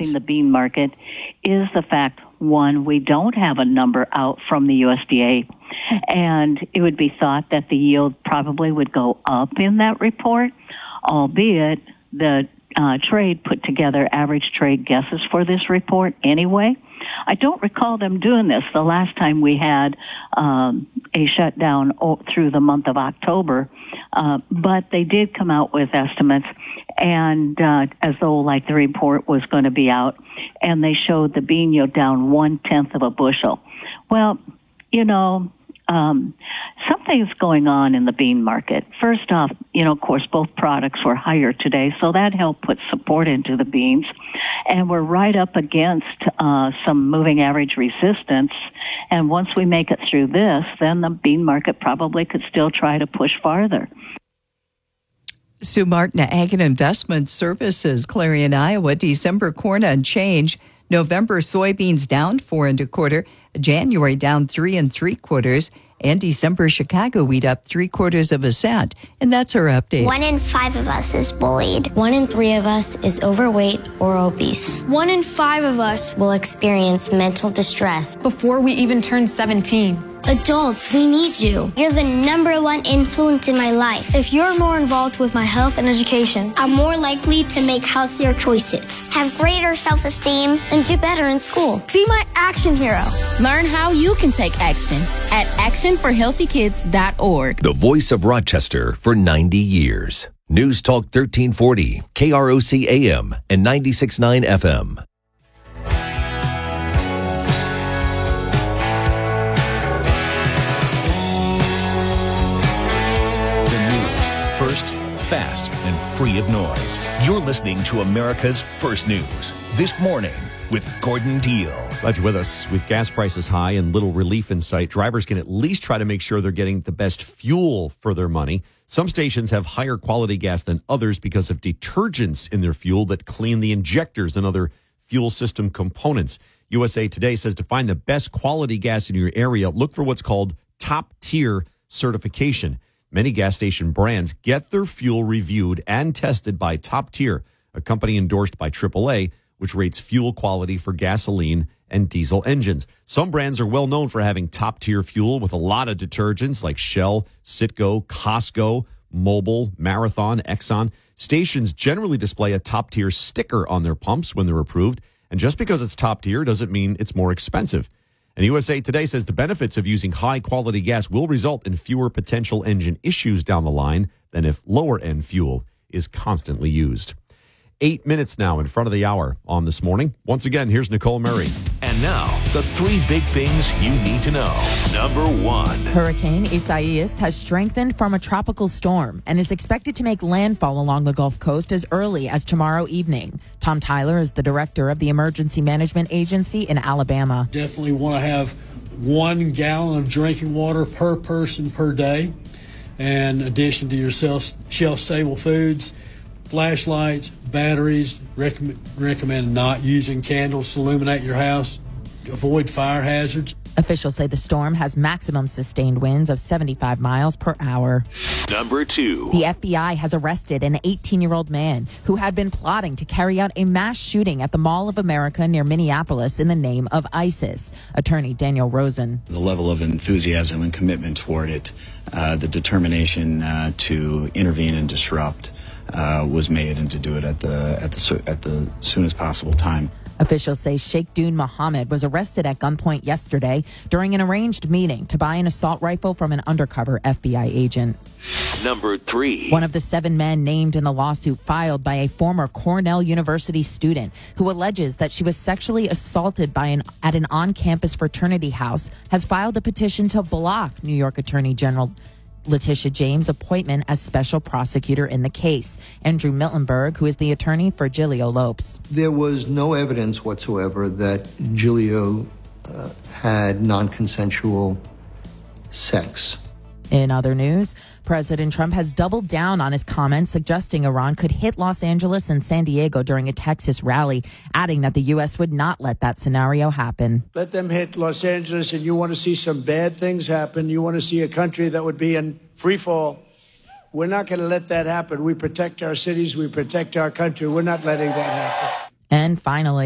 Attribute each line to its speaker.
Speaker 1: helping the bean market is the fact, one, we don't have a number out from the USDA, and it would be thought that the yield probably would go up in that report, albeit the trade put together average trade guesses for this report anyway. I don't recall them doing this the last time we had a shutdown through the month of October, but they did come out with estimates, and as though like the report was going to be out, and they showed the bean yield down 1/10 of a bushel. Well, something's going on in the bean market. First off, of course, both products were higher today, so that helped put support into the beans. And we're right up against some moving average resistance. And once we make it through this, then the bean market probably could still try to push farther.
Speaker 2: Sue Martin, Ag and Investment Services, Clarion, Iowa. December corn unchanged. November soybeans down 4 1/4. January down 3 3/4. And December Chicago wheat up 3/4 of a cent. And that's our update.
Speaker 3: 1 in 5 of us is bullied.
Speaker 4: 1 in 3 of us is overweight or obese.
Speaker 5: 1 in 5 of us
Speaker 4: will experience mental distress
Speaker 5: before we even turn 17.
Speaker 3: Adults, we need you. You're the #1 influence in my life.
Speaker 5: If you're more involved with my health and education,
Speaker 3: I'm more likely to make healthier choices, have greater self-esteem,
Speaker 4: and do better in school.
Speaker 5: Be my action hero.
Speaker 6: Learn how you can take action at actionforhealthykids.org.
Speaker 7: The voice of Rochester for 90 years. News Talk 1340, KROC AM and 96.9 FM.
Speaker 8: First, fast, and free of noise. You're listening to America's First News. This morning with Gordon Deal.
Speaker 9: Glad you're with us. With gas prices high and little relief in sight, drivers can at least try to make sure they're getting the best fuel for their money. Some stations have higher quality gas than others because of detergents in their fuel that clean the injectors and other fuel system components. USA Today says to find the best quality gas in your area, look for what's called top-tier certification. Many gas station brands get their fuel reviewed and tested by Top Tier, a company endorsed by AAA, which rates fuel quality for gasoline and diesel engines. Some brands are well known for having top-tier fuel with a lot of detergents like Shell, Citgo, Costco, Mobil, Marathon, Exxon. Stations generally display a top-tier sticker on their pumps when they're approved, and just because it's top-tier doesn't mean it's more expensive. And USA Today says the benefits of using high-quality gas will result in fewer potential engine issues down the line than if lower-end fuel is constantly used. 8 minutes now in front of the hour on This Morning. Once again, here's Nicole Murray.
Speaker 8: And now, the 3 big things you need to know. Number 1.
Speaker 10: Hurricane Isaias has strengthened from a tropical storm and is expected to make landfall along the Gulf Coast as early as tomorrow evening. Tom Tyler is the director of the Emergency Management Agency in Alabama.
Speaker 11: Definitely want to have 1 gallon of drinking water per person per day, in addition to your shelf-stable foods, flashlights, batteries. Recommend not using candles to illuminate your house. Avoid fire hazards.
Speaker 10: Officials say the storm has maximum sustained winds of 75 miles per hour.
Speaker 8: Number 2.
Speaker 10: The FBI has arrested an 18-year-old man who had been plotting to carry out a mass shooting at the Mall of America near Minneapolis in the name of ISIS. Attorney Daniel Rosen.
Speaker 12: The level of enthusiasm and commitment toward it, the determination to intervene and disrupt was made, and to do it at the soonest possible time.
Speaker 10: Officials say Sheikh Dune Mohammed was arrested at gunpoint yesterday during an arranged meeting to buy an assault rifle from an undercover FBI agent.
Speaker 8: Number 3.
Speaker 10: One of the 7 men named in the lawsuit filed by a former Cornell University student who alleges that she was sexually assaulted at an on-campus fraternity house has filed a petition to block New York Attorney General Letitia James' appointment as special prosecutor in the case. Andrew Miltenberg, who is the attorney for Giglio Lopes.
Speaker 13: There was no evidence whatsoever that Giglio had non-consensual sex.
Speaker 10: In other news, President Trump has doubled down on his comments suggesting Iran could hit Los Angeles and San Diego during a Texas rally, adding that the U.S. would not let that scenario happen.
Speaker 14: Let them hit Los Angeles, and you want to see some bad things happen. You want to see a country that would be in free fall. We're not going to let that happen. We protect our cities. We protect our country. We're not letting that happen.
Speaker 10: And finally,